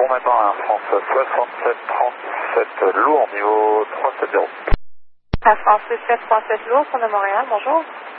matin, Air France 6737 lourd, niveau 370. Air France 6737 lourd, pour de Montréal, bonjour.